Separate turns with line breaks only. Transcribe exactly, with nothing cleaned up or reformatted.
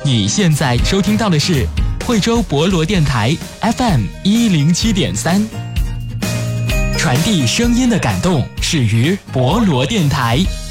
你现在收听到的是惠州博罗电台 F M 一零七点三，传递声音的感动，始于博罗电台。